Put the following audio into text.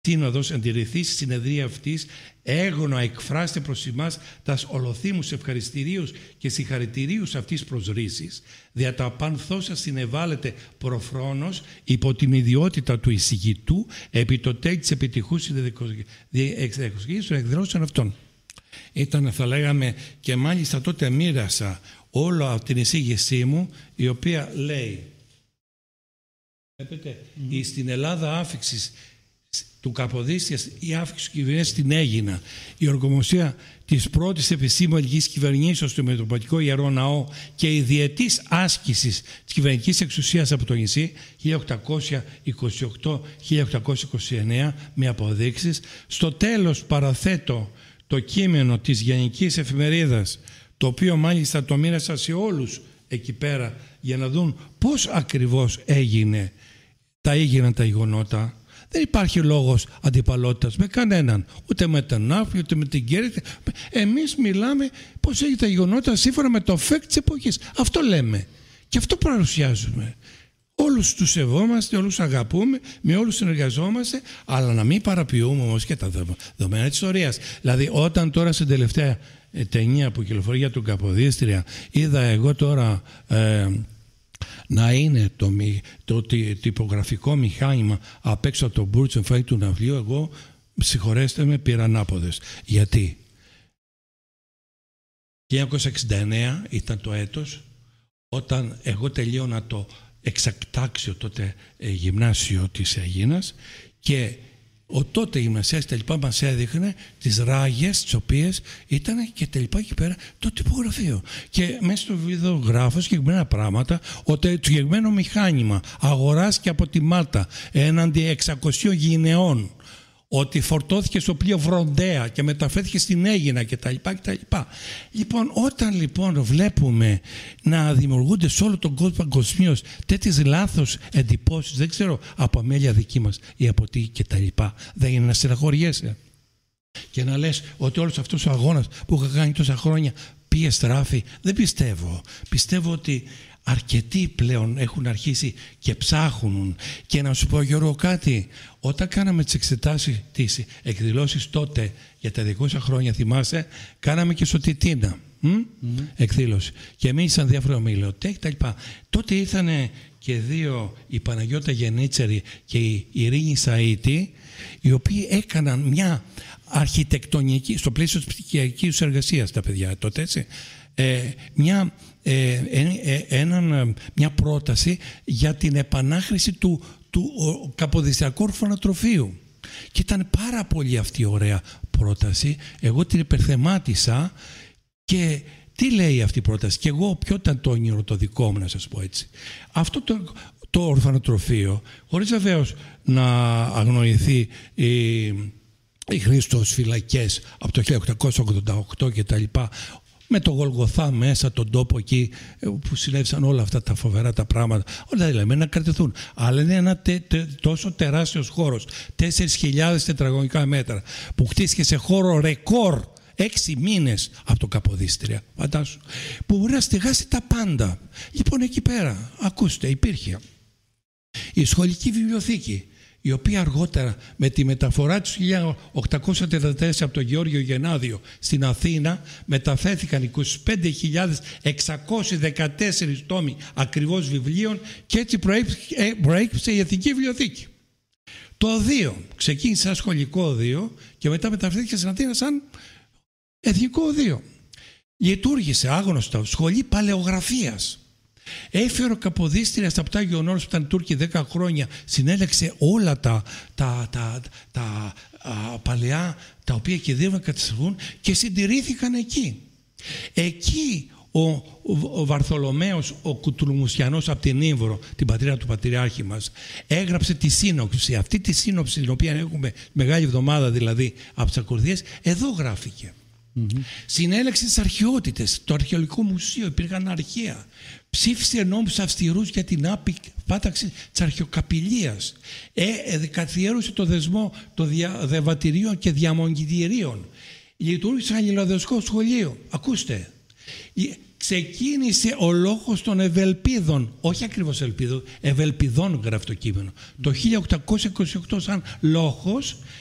Σύνοδος αντιρρηθείς συνεδρία αυτής έγωνα εκφράστε προς εμάς τας ολοθύμους ευχαριστηρίους και συγχαρητηρίους αυτής προσρήσης, δια τα πανθόσα συνεβάλλεται προφρόνος υπό την ιδιότητα του εισηγητού επί το τέλει της επιτυχούς εξεκοσχής των εκδηλώσεων αυτών. Ήταν, θα λέγαμε, και μάλιστα τότε μοίρασα όλο την εισήγησή μου, η οποία λέει, βλέπετε, στην Ελλάδα άφηξης του Καποδίστριας η άφηξη του κυβερνήσεως την έγινα. Η οργομοσία της πρώτης επισήμου ελληνικής κυβερνήσεως του Μητροπολιτικό Ιερό Ναό και η διετής άσκησης της κυβερνητικής εξουσίας από το νησί 1828-1829 με αποδείξεις. Στο τέλος παραθέτω το κείμενο της Γενικής Εφημερίδας, το οποίο μάλιστα το μοίρασα σε όλους εκεί πέρα για να δουν πώς ακριβώς έγιναν τα γεγονότα. Δεν υπάρχει λόγος αντιπαλότητας με κανέναν, ούτε με τον Ναύπλη, ούτε με την Κέρκυρα. Εμείς μιλάμε πώς έγινε τα γεγονότα σύμφωνα με το φεκ της εποχής. Αυτό λέμε και αυτό παρουσιάζουμε. Όλους τους σεβόμαστε, όλους αγαπούμε, με όλους συνεργαζόμαστε, αλλά να μην παραποιούμε όμως και τα δεδομένα της ιστορίας. Δηλαδή, όταν τώρα στην τελευταία ταινία που κυκλοφορεί για τον Καποδίστρια, είδα εγώ τώρα να είναι το τυπογραφικό μηχάνημα απ' έξω από τον Μπούρτς εμφάνι του ναυλίου, εγώ, συγχωρέστε με, πήρα ανάποδες. Γιατί 1969 ήταν το έτος όταν εγώ τελείωνα το εξακτάξιο τότε γυμνάσιο της Αιγίνας και ο τότε γυμνασιάς τελικά μας έδειχνε τις ράγες τις οποίες ήταν και τελικά εκεί πέρα το τυπογραφείο. Και μέσα στο βίντεο γράφω συγκεκριμένα πράγματα, ότι το συγκεκριμένο μηχάνημα αγοράστηκε από τη Μάλτα έναντι 600 γυναιών, ότι φορτώθηκε στο πλοίο Βροντέα και μεταφέρθηκε στην Αίγινα κτλ. Λοιπόν, όταν λοιπόν βλέπουμε να δημιουργούνται σε όλο τον κόσμο παγκοσμίως τέτοιες λάθος εντυπώσεις, δεν ξέρω από αμέλεια δική μας ή από τι κτλ. Δεν είναι να στεναχωριέσαι και να λες ότι όλος αυτός ο αγώνας που είχα κάνει τόσα χρόνια πήγε στράφη. Δεν πιστεύω. Πιστεύω ότι αρκετοί πλέον έχουν αρχίσει και ψάχνουν. Και να σου πω, Γιώργο, κάτι. Όταν κάναμε τις εξετάσεις, τις εκδηλώσεις τότε για τα 200 χρόνια, θυμάσαι, κάναμε και στο Τιτίνα εκδήλωση. Και μίλησαν διάφορα ομιλωτές κτλ. Τότε ήρθαν και δύο, η Παναγιώτα Γενίτσερη και η Ειρήνη Σαΐτη, οι οποίοι έκαναν μια αρχιτεκτονική, στο πλαίσιο της πτυχιακής εργασίας, τα παιδιά τότε, έτσι, μια πρόταση για την επανάχρηση του Καποδιστριακού ορφανοτροφείου. Και ήταν πάρα πολύ αυτή η ωραία πρόταση. Εγώ την υπερθεμάτισα και τι λέει αυτή η πρόταση. Και εγώ ποιο ήταν το όνειρο το δικό μου, να σας πω έτσι. Αυτό το ορφανοτροφείο, χωρίς βεβαίως να αγνοηθεί η χρήση των φυλακές από το 1888 και τα λοιπά, με το Γολγοθά μέσα, τον τόπο εκεί που συνέβησαν όλα αυτά τα φοβερά τα πράγματα, όλα δηλαδή να κρατηθούν. Αλλά είναι ένα τόσο τεράστιος χώρος, 4.000 τετραγωνικά μέτρα, που χτίστηκε σε χώρο ρεκόρ 6 μήνες από το Καποδίστρια, φαντάσου, που μπορεί να στεγάσει τα πάντα. Λοιπόν, εκεί πέρα, ακούστε, υπήρχε η σχολική βιβλιοθήκη, η οποία αργότερα με τη μεταφορά του 1834 από τον Γεώργιο Γενάδιο στην Αθήνα μεταφέρθηκαν 25.614 τόμοι ακριβώς βιβλίων και έτσι προέκυψε η Εθνική Βιβλιοθήκη. Το οδείο ξεκίνησε σαν σχολικό οδείο και μετά μεταφέρθηκε στην Αθήνα σαν εθνικό οδείο. Λειτουργήσε άγνωστο σχολή παλαιογραφίας. Έφερε ο Καποδίστριας από τα Όνορος που ήταν Τούρκοι 10 χρόνια, συνέλεξε όλα τα παλαιά τα οποία κινδύνευαν να καταστραφούν και συντηρήθηκαν εκεί. Εκεί ο Βαρθολομαίος ο Κουτρουμουσιανός από την Ήμβρο, την πατρίδα του πατριάρχη μας, έγραψε τη σύνοψη. Αυτή τη σύνοψη την οποία έχουμε Μεγάλη Εβδομάδα δηλαδή από τις ακολουθίες, εδώ γράφηκε. Συνέλεξε τις αρχαιότητες, το Αρχαιολογικό Μουσείο, υπήρχαν αρχαία. Ψήφισε νόμους αυστηρούς για την πάταξη της αρχαιοκαπηλείας. Καθιέρωσε το δεσμό των διαβατηρίων και διαμονητηρίων. Λειτουργήσε αγγελοδεστικό σχολείο. Ακούστε. ξεκίνησε ο λόγος των Ευελπίδων, όχι ακριβώς Ελπίδων, Ευελπιδών γράφει το κείμενο. Το 1828 σαν λόγος